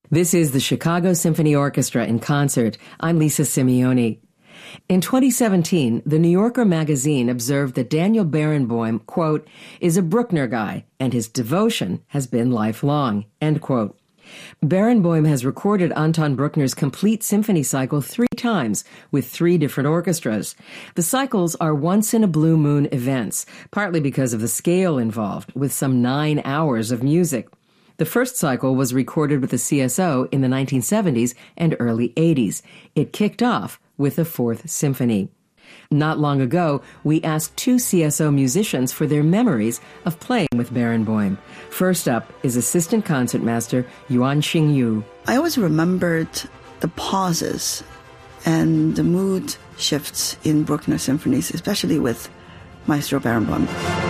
This is the Chicago Symphony Orchestra in concert. I'm Lisa Simeoni. In 2017, the New Yorker magazine observed that Daniel Barenboim, quote, is a Bruckner guy, and his devotion has been lifelong, end quote. Barenboim has recorded Anton Bruckner's complete symphony cycle 3 times with 3 different orchestras. The cycles are once-in-a-blue-moon events, partly because of the scale involved, with some 9 hours of music. The first cycle was recorded with the CSO in the 1970s and early 80s. It kicked off with the 4th Symphony. Not long ago, we asked 2 CSO musicians for their memories of playing with Barenboim. First up is assistant concertmaster Yuan Xingyu. I always remembered the pauses and the mood shifts in Bruckner symphonies, especially with Maestro Barenboim,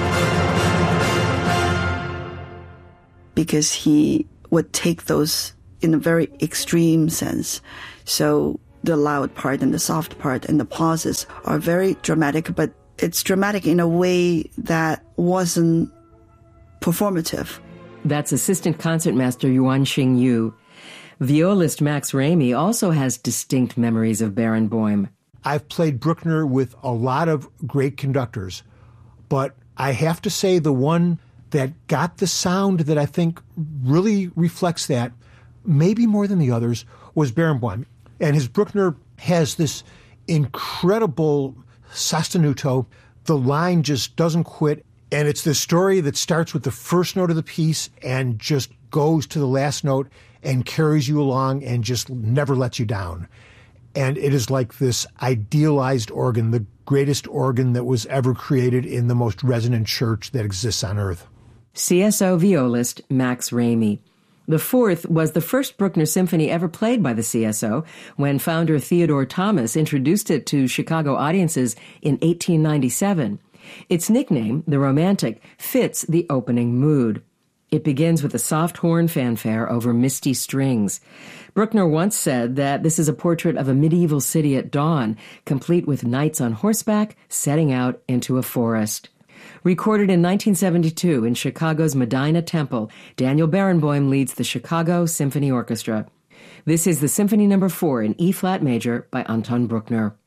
because he would take those in a very extreme sense. So the loud part and the soft part and the pauses are very dramatic, but it's dramatic in a way that wasn't performative. That's assistant concertmaster Yuan Xingyu. Violist Max Ramey also has distinct memories of Barenboim. I've played Bruckner with a lot of great conductors, but I have to say the one that got the sound that I think really reflects that, maybe more than the others, was Barenboim. And his Bruckner has this incredible sostenuto. The line just doesn't quit. And it's this story that starts with the first note of the piece and just goes to the last note and carries you along and just never lets you down. And it is like this idealized organ, the greatest organ that was ever created in the most resonant church that exists on earth. CSO violist Max Ramey. The 4th was the first Bruckner symphony ever played by the CSO when founder Theodore Thomas introduced it to Chicago audiences in 1897. Its nickname, the Romantic, fits the opening mood. It begins with a soft horn fanfare over misty strings. Bruckner once said that this is a portrait of a medieval city at dawn, complete with knights on horseback setting out into a forest. Recorded in 1972 in Chicago's Medina Temple, Daniel Barenboim leads the Chicago Symphony Orchestra. This is the Symphony No. 4 in E-flat major by Anton Bruckner.